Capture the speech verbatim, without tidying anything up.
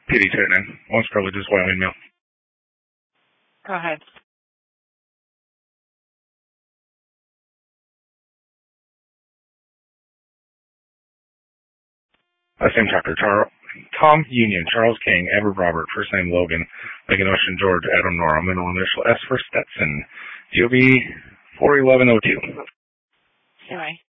P D two nine. Once privileges, Wyoming mail. Go ahead. Uh, same chapter. Char- Tom Union, Charles King, Edward Robert, first name Logan, Megan Ocean, George, Adam Nora, middle initial S for Stetson, D O B four eleven oh two. Anyway.